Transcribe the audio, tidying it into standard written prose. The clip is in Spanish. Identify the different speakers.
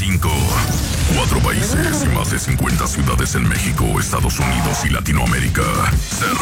Speaker 1: 5. 4 países y más de 50 ciudades en México, Estados Unidos y Latinoamérica.